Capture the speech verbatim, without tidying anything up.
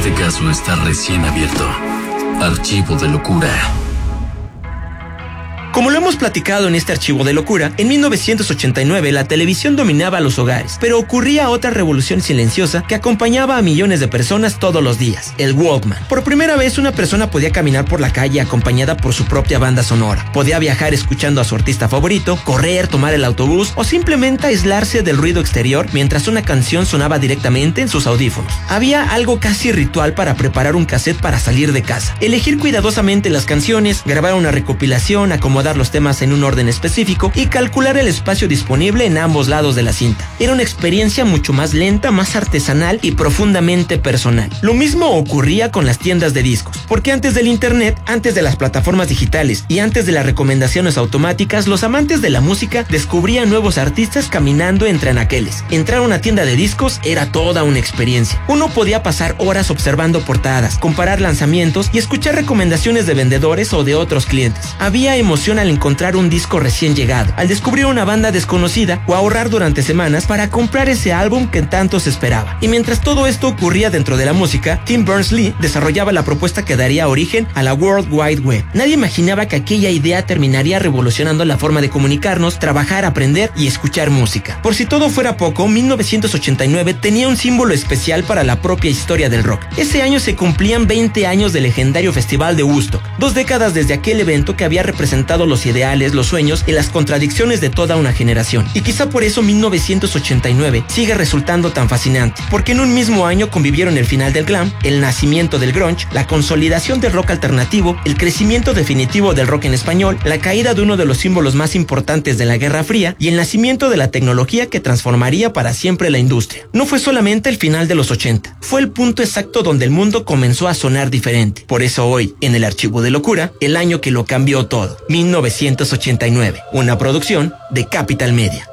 Este caso está recién abierto. Archivo de locura. Como lo hemos platicado en este archivo de locura, en mil novecientos ochenta y nueve la televisión dominaba los hogares, pero ocurría otra revolución silenciosa que acompañaba a millones de personas todos los días: el Walkman. Por primera vez una persona podía caminar por la calle acompañada por su propia banda sonora. Podía viajar escuchando a su artista favorito, correr, tomar el autobús o simplemente aislarse del ruido exterior mientras una canción sonaba directamente en sus audífonos. Había algo casi ritual para preparar un cassette para salir de casa, elegir cuidadosamente las canciones, grabar una recopilación, acomodar los temas en un orden específico y calcular el espacio disponible en ambos lados de la cinta. Era una experiencia mucho más lenta, más artesanal y profundamente personal. Lo mismo ocurría con las tiendas de discos, porque antes del internet, antes de las plataformas digitales y antes de las recomendaciones automáticas, los amantes de la música descubrían nuevos artistas caminando entre anaqueles. Entrar a una tienda de discos era toda una experiencia. Uno podía pasar horas observando portadas, comparar lanzamientos y escuchar recomendaciones de vendedores o de otros clientes. Había emoción al encontrar un disco recién llegado, al descubrir una banda desconocida o ahorrar durante semanas para comprar ese álbum que tanto se esperaba. Y mientras todo esto ocurría dentro de la música, Tim Berners-Lee desarrollaba la propuesta que daría origen a la World Wide Web. Nadie imaginaba que aquella idea terminaría revolucionando la forma de comunicarnos, trabajar, aprender y escuchar música. Por si todo fuera poco, mil novecientos ochenta y nueve tenía un símbolo especial para la propia historia del rock. Ese año se cumplían veinte años del legendario Festival de Woodstock, dos décadas desde aquel evento que había representado los ideales, los sueños y las contradicciones de toda una generación. Y quizá por eso mil novecientos ochenta y nueve sigue resultando tan fascinante, porque en un mismo año convivieron el final del glam, el nacimiento del grunge, la consolidación del rock alternativo, el crecimiento definitivo del rock en español, la caída de uno de los símbolos más importantes de la Guerra Fría y el nacimiento de la tecnología que transformaría para siempre la industria. No fue solamente el final de los ochenta, fue el punto exacto donde el mundo comenzó a sonar diferente. Por eso hoy, en el Archivo de Locura, el año que lo cambió todo, mil novecientos ochenta y nueve, una producción de Capital Media.